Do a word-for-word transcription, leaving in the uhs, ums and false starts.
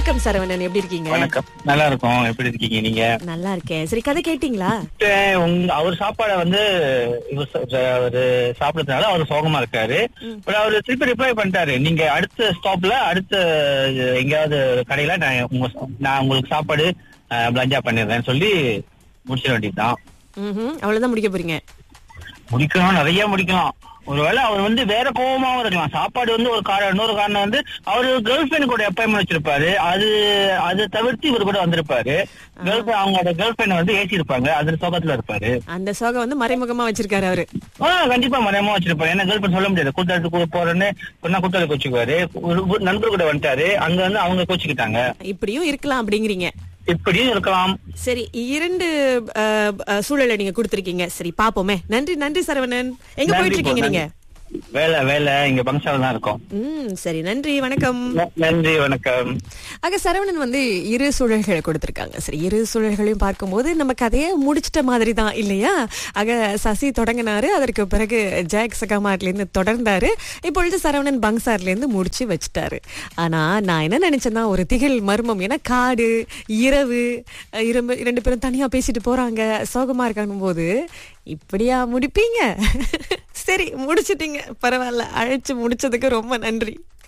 வணக்கம் சரவணன், எப்படி இருக்கீங்க? வணக்கம், நல்லா இருக்கும். எப்படி இருக்கீங்க நீங்க? நல்லா இருக்கேன். சரி, கதை கேட்டீங்களா? உங்க அவர் சாப்பாடை வந்து இவர் ச- அவரு சாப்பிடறதுனால அவர் சோகமா இருக்காரு. பட் அவரு திருப்பி ரிப்ளை பண்ணிட்டாரு, நீங்க அடுத்த ஸ்டாப்ல அடுத்த எங்கேயாவது கடையில நான் உங்க நான் உங்களுக்கு சாப்பாடு பிளஞ்சா பண்ணிடுறேன்னு சொல்லி முடிச்சிட வேண்டியதுதான். ம்ஹும். அவ்வளவுதான் முடிக்க போறீங்க? முடிக்கணும், நிறைய முடிக்கலாம். ஒருவேளை அவர் வந்து வேற கோபமாவும் இருக்கலாம். சாப்பாடு வந்து ஒரு காரணம், இன்னொரு காரணம் வந்து அவரு கேர்ள் ஃபிரெண்ட் கூட அப்பாயின்மெண்ட் வச்சிருப்பாரு. அது அதை தவிர்த்து இவர் கூட வந்திருப்பாரு. கேர்ள் ஃபிரெண்ட் அவங்களோட கேர்ள் ஃபிரெண்ட் வந்து ஏசி இருப்பாங்க, அதுல சோகத்துல இருப்பாரு. அந்த சோகம் வந்து மறைமுகமா வச்சிருக்காரு அவரு. ஆஹ் கண்டிப்பா மறையமா வச்சிருப்பாரு. ஏன்னா கேர்ள் ஃபிரெண்ட் சொல்ல முடியாது, கூட்டாளத்துக்கு போறேன்னு சொன்னா கூட்டாளி கோச்சுக்குவாரு. ஒரு நண்பர் கூட வந்துட்டாரு, அங்க வந்து அவங்க கோச்சுக்கிட்டாங்க. இப்படியும் இருக்கலாம் அப்படிங்கிறீங்க? இப்படியும் இருக்கலாம். சரி, இரண்டு அஹ், அஹ், சூழலை நீங்க கொடுத்திருக்கீங்க. சரி, பாப்போமே. நன்றி நன்றி சரவணன். எங்க நன்றி போயிட்டு இருக்கீங்க போ, நீங்க? வேலை வேலை இங்க பங்சால தான் இருக்கோம். ம் சரி, நன்றி, வணக்கம். நன்றி, வணக்கம். ஆக சரவணன் வந்து இரு சூழல்களை கொடுத்திருக்காங்க. சரி, இரு சூழல்களையும் பார்க்கும்போது நம்ம கதையை முடிச்சிட்ட மாதிரி தான் இல்லையா? ஆக சசி தொடங்கினாரு, அதற்கு பிறகு ஜாக் சகாமார்ல இருந்து தொடர்ந்தாரு, இப்பொழுது சரவணன் பங்சார்ல இருந்து முடிச்சு வச்சுட்டாரு. ஆனா நான் என்ன நினைச்சேன்னா, ஒரு திகில் மர்மம். ஏன்னா காடு, இரவு, இரண்டு இரண்டு பேரும் தனியா பேசிட்டு போறாங்க, சோகமா இருக்காங்க போது இப்படியா முடிப்பீங்க? சரி, முடிச்சிட்டீங்க, பரவாயில்ல. அழைச்சு முடிச்சதுக்கு ரொம்ப நன்றி.